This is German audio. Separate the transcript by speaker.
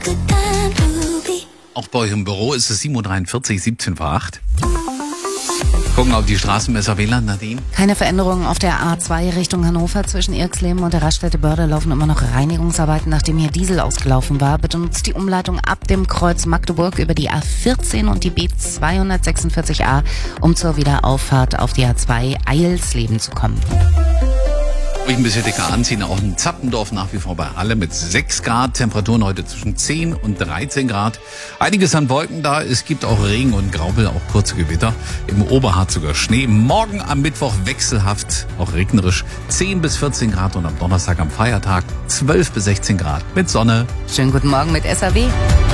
Speaker 1: Auch bei euch im Büro ist es 7.43 Uhr, 17 vor 8. Gucken auf die Straßenmesser WLAN, Nadine.
Speaker 2: Keine Veränderungen auf der A2 Richtung Hannover. Zwischen Irxleben und der Raststätte Börde laufen immer noch Reinigungsarbeiten, nachdem hier Diesel ausgelaufen war. Bitte nutzt die Umleitung ab dem Kreuz Magdeburg über die A14 und die B246a, um zur Wiederauffahrt auf die A2 Eilsleben zu kommen.
Speaker 1: Ruhig ein bisschen dicker anziehen, auch in Zappendorf nach wie vor bei Halle mit 6 Grad, Temperaturen heute zwischen 10 und 13 Grad. Einiges an Wolken da, es gibt auch Regen und Graupel, auch kurze Gewitter. Im Oberharz sogar Schnee. Morgen am Mittwoch wechselhaft, auch regnerisch, 10 bis 14 Grad und am Donnerstag am Feiertag 12 bis 16 Grad mit Sonne.
Speaker 2: Schönen guten Morgen mit SAW.